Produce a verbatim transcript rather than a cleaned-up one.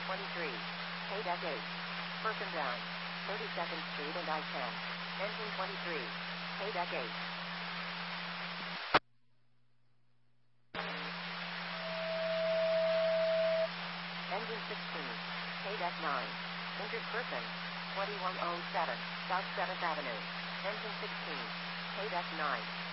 twenty-three, K-Deck eight. Person down. thirty-second Street and I ten. Engine twenty-three, K-Deck eight. Engine sixteen, K-Deck nine. Injured person, twenty-one oh seven, South seventh Avenue. Engine sixteen, K-Deck nine.